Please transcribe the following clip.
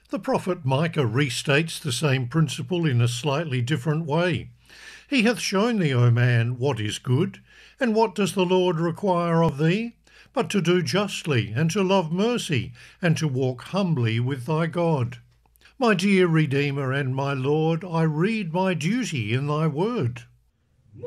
The prophet Micah restates the same principle in a slightly different way. He hath shown thee, O man, what is good, and what does the Lord require of thee? But to do justly, and to love mercy, and to walk humbly with thy God. My dear Redeemer and my Lord, I read my duty in thy word.